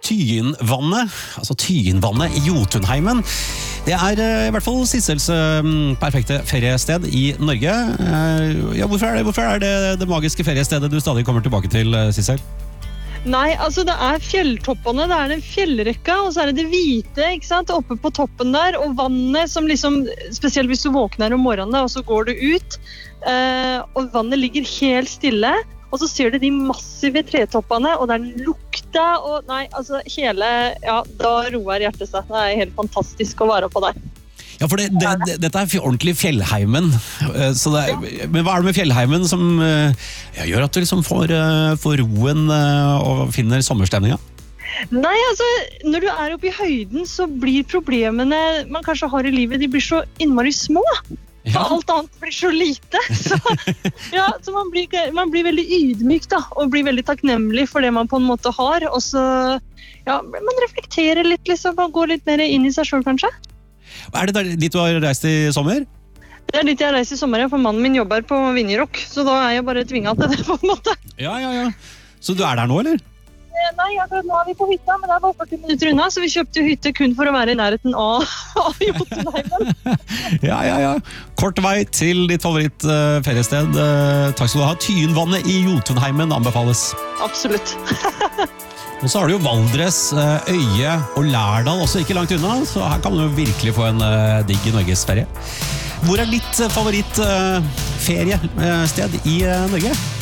Tyenvannet, altså Tyenvannet i Jotunheimen. Det er i hvert fall Sissels perfekte feriested i Norge. Ja, hvorfor er det magiske feriestedet du stadig kommer tilbake til, Sissel? Nei, altså det er fjelltoppene, det er den fjellrekka, og så er det hvite, ikke sant, oppe på toppen der, og vannet som liksom, spesielt hvis du våkner om morgenen, og så går du ut, og vannet ligger helt stille, og så ser du de massive tretoppene, og det er lukta, og nei, altså hele, ja, da roer hjertet seg. Det er helt fantastisk å være på der. Ja, for dette er ordentlig fjellheimen, men hva er det med fjellheimen som gjør at du liksom får roen og finner sommerstemninga? Nei, altså, når du er oppe i høyden, så blir problemene man kanskje har i livet, de blir så innmari små. Ja. Alt annet blir så lite. Så man blir veldig ydmyk da, og blir veldig takknemlig for det man på en måte har. Og så, ja, man reflekterer litt, liksom, og går litt mer inn i seg selv, kanskje. Er det dit du har reist i sommer? Det er dit jeg har reist i sommer, for mannen min jobber på Vinjerock, så da er jeg bare tvinget til det på en måte. Ja. Så du er der nå, eller? Nei, nå er vi på hytta, men det er bare 40 minutter unna, så vi kjøpte hytte kun for å være i nærheten av Jotunheimen. Ja. Kort vei til ditt favoritt feriested. Takk skal du ha. Tyenvannet i Jotunheimen anbefales. Absolutt. Og så har du jo Valdres, Øye og Lærdal også ikke langt unna, så her kan du jo virkelig få en digg norgesferie. Hvor er ditt favoritt feriested i Norge?